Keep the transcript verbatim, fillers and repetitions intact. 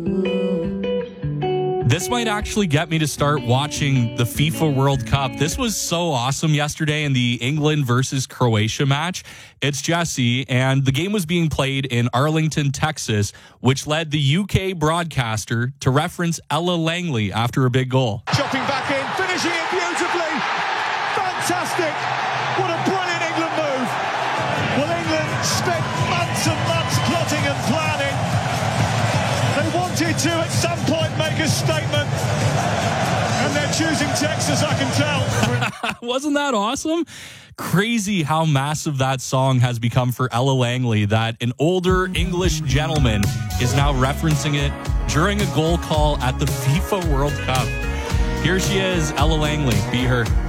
This might actually get me to start watching the FIFA World Cup. This was so awesome yesterday in the England versus Croatia match. It's Jesse, and the game was being played in Arlington, Texas, which led the U K broadcaster to reference Ella Langley after a big goal. Chopping back in, finishing it beautifully. Fantastic. What a brilliant England move. Well, England spent months and months plotting and planning. They wanted to, at some point, make a statement. And they're choosing Texas, I can tell. Wasn't that awesome? Crazy how massive that song has become for Ella Langley, that an older English gentleman is now referencing it during a goal call at the FIFA World Cup. Here she is, Ella Langley. Be her.